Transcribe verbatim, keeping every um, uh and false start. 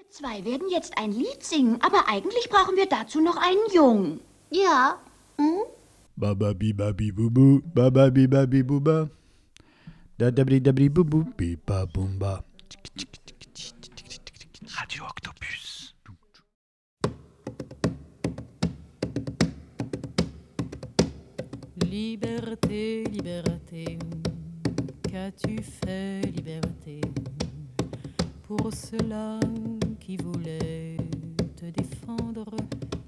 zwei werden jetzt ein Lied singen, aber eigentlich brauchen wir dazu noch einen Jungen. Ja. Hm? Baba bi babi bubu, baba bi babi buba. Da dabri dabri bubu, biba bumba. Radio Octopus. Liberté, liberté, qu'as-tu fait, liberté, pour ceux-là qui voulaient te défendre?